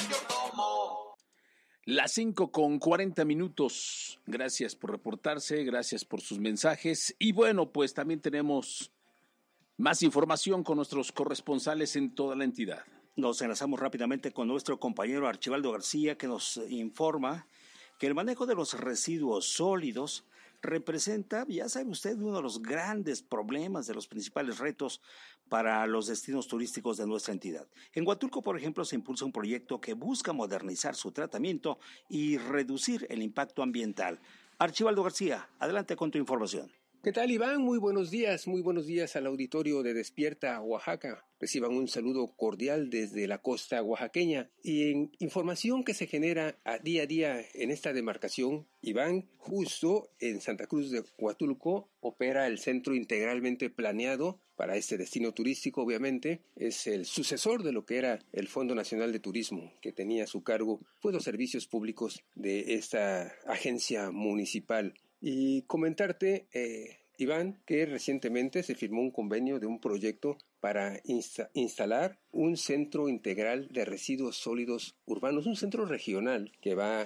mayordomo. Las 5:40. Gracias por reportarse, gracias por sus mensajes. Y bueno, pues también tenemos más información con nuestros corresponsales en toda la entidad. Nos enlazamos rápidamente con nuestro compañero Archibaldo García, que nos informa que el manejo de los residuos sólidos representa, ya sabe usted, uno de los grandes problemas, de los principales retos para los destinos turísticos de nuestra entidad. En Huatulco, por ejemplo, se impulsa un proyecto que busca modernizar su tratamiento y reducir el impacto ambiental. Archibaldo García, adelante con tu información. ¿Qué tal, Iván? Muy buenos días al auditorio de Despierta Oaxaca. Reciban un saludo cordial desde la costa oaxaqueña. Y en información que se genera a día en esta demarcación, Iván, justo en Santa Cruz de Huatulco opera el centro integralmente planeado para este destino turístico, obviamente. Es el sucesor de lo que era el Fondo Nacional de Turismo, que tenía a su cargo los servicios públicos de esta agencia municipal. Y comentarte, Iván, que recientemente se firmó un convenio de un proyecto para instalar un centro integral de residuos sólidos urbanos, un centro regional que va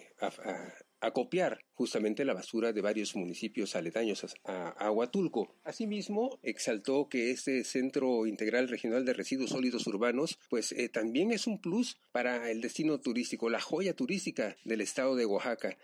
a acopiar justamente la basura de varios municipios aledaños a Huatulco. Asimismo, exaltó que este Centro Integral Regional de Residuos Sólidos Urbanos, también es un plus para el destino turístico, la joya turística del estado de Oaxaca.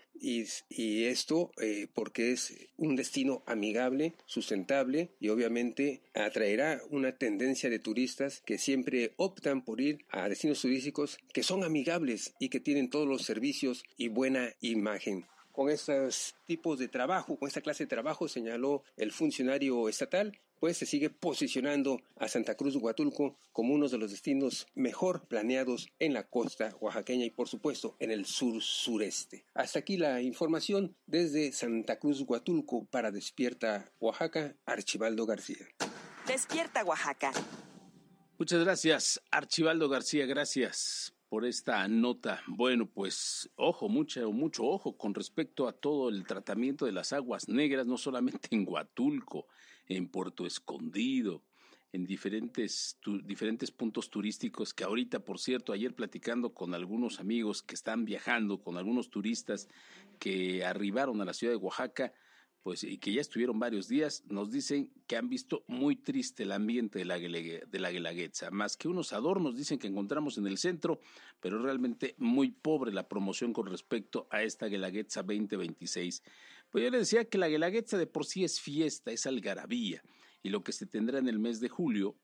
Y esto porque es un destino amigable, sustentable y obviamente atraerá una tendencia de turistas que siempre optan por ir a destinos turísticos que son amigables y que tienen todos los servicios y buena imagen. Con estos tipos de trabajo, con esta clase de trabajo, señaló el funcionario estatal, se sigue posicionando a Santa Cruz Huatulco como uno de los destinos mejor planeados en la costa oaxaqueña y, por supuesto, en el sur-sureste. Hasta aquí la información desde Santa Cruz Huatulco para Despierta Oaxaca, Archibaldo García. Despierta Oaxaca. Muchas gracias, Archibaldo García, gracias por esta nota. Bueno, pues mucho ojo con respecto a todo el tratamiento de las aguas negras, no solamente en Huatulco, en Puerto Escondido, en diferentes puntos turísticos que ahorita, por cierto, ayer platicando con algunos amigos que están viajando, con algunos turistas que arribaron a la ciudad de Oaxaca, y que ya estuvieron varios días, nos dicen que han visto muy triste el ambiente de la Guelaguetza, más que unos adornos dicen que encontramos en el centro, pero realmente muy pobre la promoción con respecto a esta Guelaguetza 2026. Pues yo les decía que la Guelaguetza de por sí es fiesta, es algarabía, y lo que se tendrá en el mes de julio,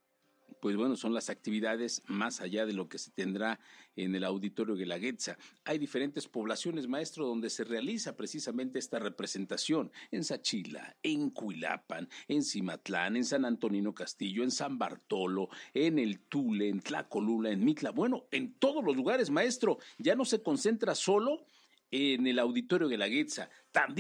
son las actividades más allá de lo que se tendrá en el Auditorio Guelaguetza. Hay diferentes poblaciones, maestro, donde se realiza precisamente esta representación. En Sachila, en Cuilapan, en Cimatlán, en San Antonino Castillo, en San Bartolo, en el Tule, en Tlacolula, en Mitla. En todos los lugares, maestro. Ya no se concentra solo en el Auditorio Guelaguetza. También